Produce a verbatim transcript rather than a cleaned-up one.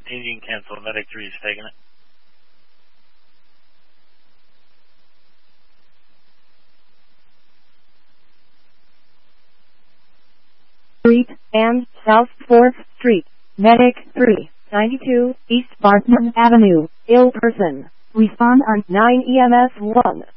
Aging cancel. Medic three is taking it. Street and South fourth Street. Medic three ninety-two East Bartman Avenue. Ill person. Respond on nine E M S one.